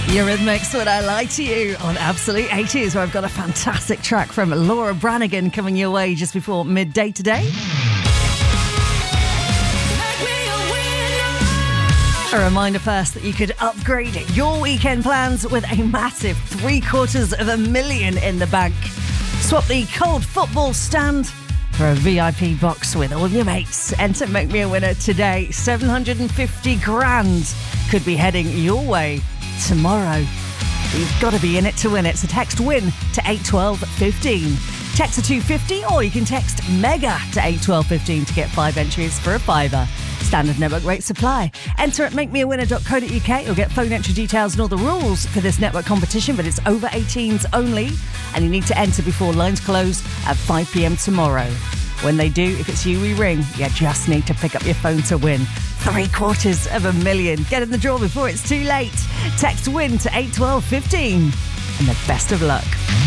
Eurythmics, Would I Lie to You on Absolute 80s, where I've got a fantastic track from Laura Branigan coming your way just before midday today. A reminder first that you could upgrade your weekend plans with a massive $750,000 in the bank. Swap the cold football stand for a VIP box with all your mates. Enter Make Me a Winner today. 750 grand could be heading your way tomorrow. You've got to be in it to win it. So text WIN to 81215. Text to 250, or you can text MEGA to 81215 to get 5 entries for a £5. Standard network rate supply. Enter at makemeawinner.co.uk. You'll get phone entry details and all the rules for this network competition, but it's over 18s only, and you need to enter before lines close at 5 p.m. tomorrow. When they do, if it's you we ring, you just need to pick up your phone to win $750,000. Get in the draw before it's too late. Text WIN to 81215, and the best of luck.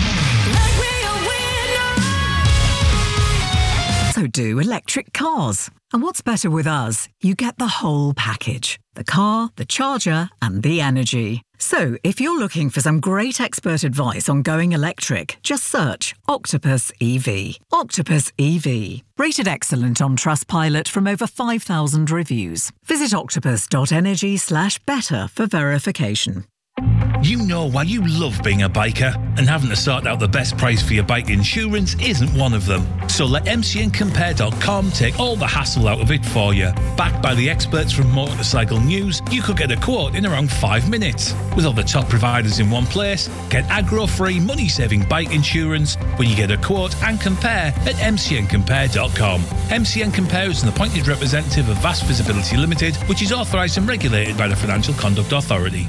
So do electric cars. And what's better with us? You get the whole package. The car, the charger, and the energy. So if you're looking for some great expert advice on going electric, just search Octopus EV. Octopus EV. Rated excellent on Trustpilot from over 5,000 reviews. Visit octopus.energy/better for verification. You know why you love being a biker, and having to sort out the best price for your bike insurance isn't one of them. So let mcncompare.com take all the hassle out of it for you. Backed by the experts from Motorcycle News, you could get a quote in around 5 minutes. With all the top providers in one place, get aggro-free, money-saving bike insurance when you get a quote and compare at mcncompare.com. MCN Compare is an appointed representative of Vast Visibility Limited, which is authorised and regulated by the Financial Conduct Authority.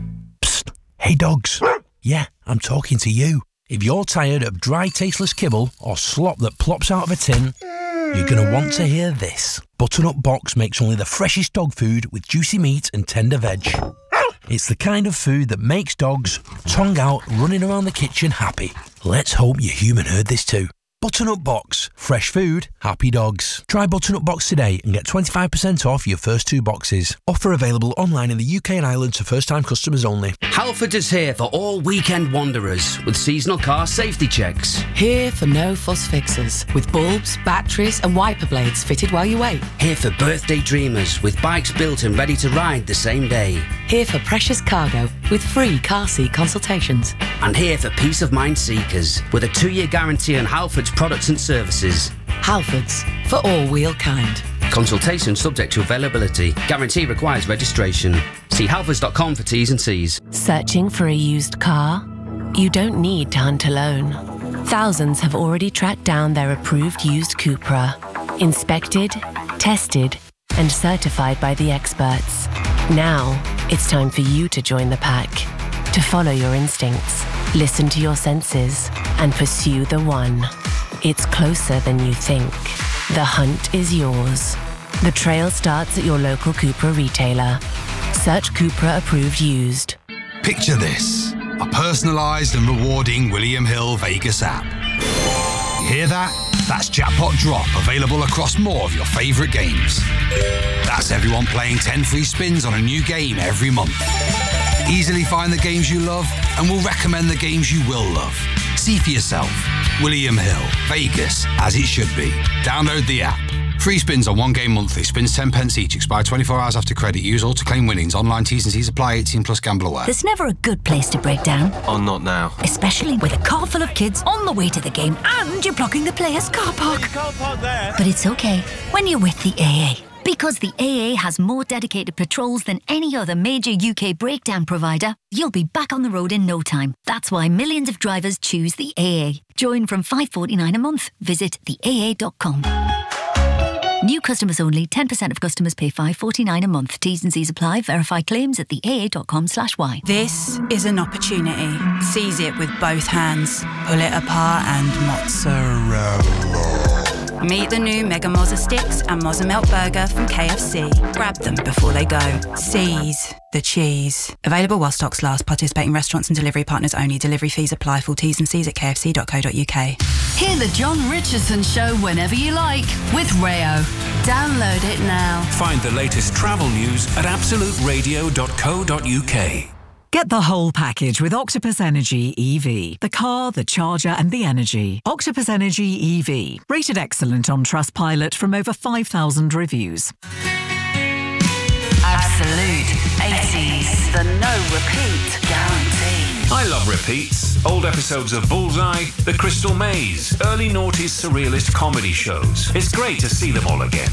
Hey dogs. Yeah, I'm talking to you. If you're tired of dry, tasteless kibble or slop that plops out of a tin, you're going to want to hear this. Butternut Box makes only the freshest dog food with juicy meat and tender veg. It's the kind of food that makes dogs, tongue out, running around the kitchen happy. Let's hope your human heard this too. Butternut Box. Fresh food, happy dogs. Try Butternut Box today and get 25% off your first 2 boxes. Offer available online in the UK and Ireland to first-time customers only. Halfords is here for all weekend wanderers with seasonal car safety checks. Here for no-fuss fixes with bulbs, batteries and wiper blades fitted while you wait. Here for birthday dreamers with bikes built and ready to ride the same day. Here for precious cargo with free car seat consultations. And here for peace of mind seekers with a 2-year guarantee on Halfords products and services. Halfords, for all wheel kind. Consultation subject to availability. Guarantee requires registration. See halfords.com for T's and C's. Searching for a used car? You don't need to hunt alone. Thousands have already tracked down their approved used Cupra. Inspected, tested, and certified by the experts. Now, it's time for you to join the pack. To follow your instincts, listen to your senses, and pursue the one. It's closer than you think. The hunt is yours. The trail starts at your local Cupra retailer. Search Cupra Approved Used. Picture this, a personalised and rewarding William Hill Vegas app. You hear that? That's Jackpot Drop, available across more of your favourite games. That's everyone playing 10 free spins on a new game every month. Easily find the games you love, and we'll recommend the games you will love. See for yourself. William Hill, Vegas, as it should be. Download the app. Free spins on 1 game monthly. Spins 10 pence each. Expire 24 hours after credit. Use all to claim winnings. Online T's and C's apply. 18 plus gamble aware. There's never a good place to break down. Oh, not now. Especially with a car full of kids on the way to the game and you're blocking the player's car park. You can't park there. But it's okay when you're with the AA. Because the AA has more dedicated patrols than any other major UK breakdown provider, you'll be back on the road in no time. That's why millions of drivers choose the AA. Join from $5.49 a month. Visit theaa.com. New customers only. 10% of customers pay $5.49 a month. T's and C's apply. Verify claims at theaa.com/y. This is an opportunity. Seize it with both hands. Pull it apart and mozzarella. Meet the new Mega Mozza Sticks and Mozza Melt Burger from KFC. Grab them before they go. Seize the cheese. Available while stocks last. Participating restaurants and delivery partners only. Delivery fees apply. Full T's and C's at kfc.co.uk. Hear the John Richardson Show whenever you like with Rayo. Download it now. Find the latest travel news at absoluteradio.co.uk. Get the whole package with Octopus Energy EV. The car, the charger and the energy. Octopus Energy EV. Rated excellent on Trustpilot from over 5,000 reviews. Absolute 80s. The no repeat guarantee. I love repeats. Old episodes of Bullseye, The Crystal Maze, early noughties surrealist comedy shows. It's great to see them all again.